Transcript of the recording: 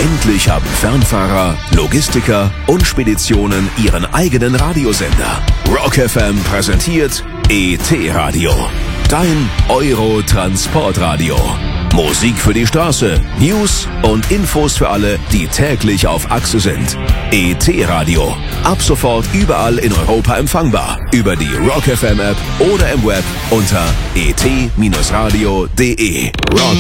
Endlich haben Fernfahrer, Logistiker und Speditionen ihren eigenen Radiosender. Rock FM präsentiert ET-Radio. Dein Euro-Transportradio. Musik für die Straße, News und Infos für alle, die täglich auf Achse sind. ET-Radio. Ab sofort überall in Europa empfangbar. Über die Rock FM App oder im Web unter et-radio.de. Rock